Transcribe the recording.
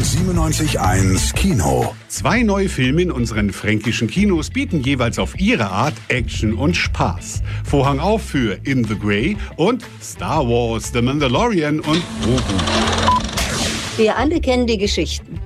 97.1 Kino. 2 neue Filme in unseren fränkischen Kinos bieten jeweils auf ihre Art Action und Spaß. Vorhang auf für In the Grey und Star Wars, The Mandalorian und Grogu. Wir alle kennen die Geschichten.